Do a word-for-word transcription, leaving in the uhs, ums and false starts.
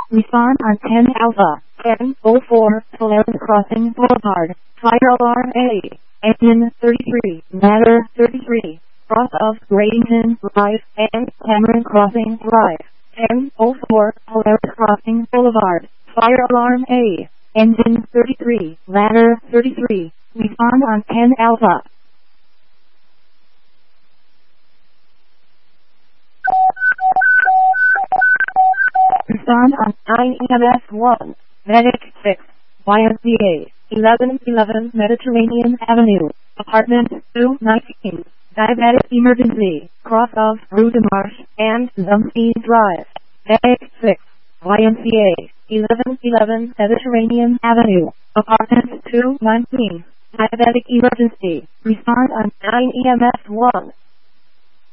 Respond on ten Alpha, ten oh four, Polaris Crossing Boulevard, Fire Alarm A, Engine thirty-three, Ladder thirty-three, cross of Bradenton Drive and Cameron Crossing Drive, ten oh four, Polaris Crossing Boulevard, Fire Alarm A, Engine thirty-three, Ladder thirty-three, respond on ten Alpha. Respond on nine E M S one, Medic six, Y M C A, eleven eleven Mediterranean Avenue, Apartment two nineteen, Diabetic Emergency, cross of Rue de Marche and Zumstein Drive, Medic six, Y M C A, eleven eleven Mediterranean Avenue, Apartment two nineteen, Diabetic Emergency, respond on nine E M S one.